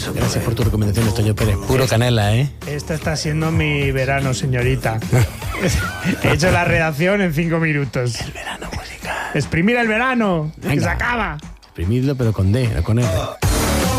Gracias por tu recomendación, Toño Pérez. Puro canela, ¿eh? Este está siendo mi verano, señorita. He hecho la redacción en 5 minutos. El verano musical. ¡Exprimir el verano! ¡Que Venga. se acaba! Exprimirlo, pero con D, no con R.